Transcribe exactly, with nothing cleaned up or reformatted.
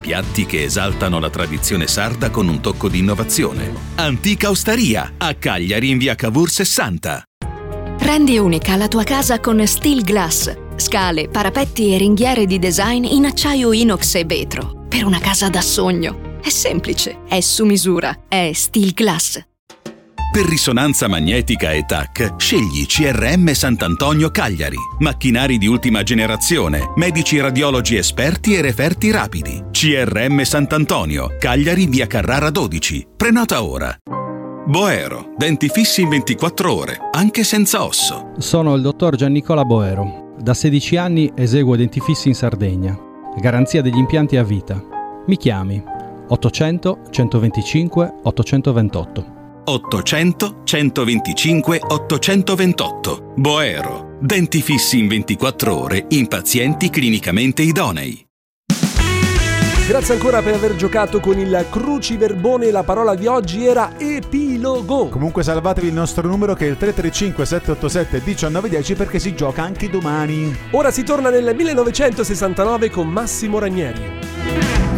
piatti che esaltano la tradizione sarda con un tocco di innovazione. Antica Osteria, a Cagliari in via Cavour sessanta. Rendi unica la tua casa con Steel Glass. Scale, parapetti e ringhiere di design in acciaio inox e vetro. Per una casa da sogno. È semplice, è su misura, è Steel Glass. Per risonanza magnetica e T A C, scegli C R M Sant'Antonio Cagliari. Macchinari di ultima generazione, medici radiologi esperti e referti rapidi. C R M Sant'Antonio, Cagliari via Carrara dodici. Prenota ora. Boero, denti fissi in ventiquattro ore, anche senza osso. Sono il dottor Giannicola Boero. Da sedici anni eseguo denti fissi in Sardegna. Garanzia degli impianti a vita. Mi chiami ottocento centoventicinque ottocentoventotto. ottocento centoventicinque ottocentoventotto. Boero, denti fissi in ventiquattro ore in pazienti clinicamente idonei. Grazie ancora per aver giocato con il cruciverbone. La parola di oggi era epilogo. Comunque salvatevi il nostro numero che è il tre tre cinque sette otto sette uno nove uno zero perché si gioca anche domani. Ora si torna nel millenovecentosessantanove con Massimo Ranieri.